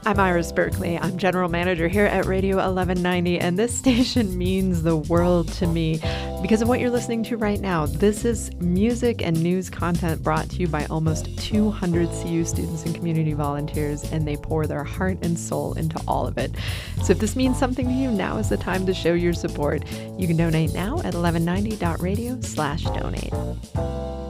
I'm Iris Berkeley. I'm General Manager here at Radio 1190, and this station means the world to me because of what you're listening to right now. This is music and news content brought to you by almost 200 CU students and community volunteers, and they pour their heart and soul into all of it. So if this means something to you, now is the time to show your support. You can donate now at 1190.radio/donate.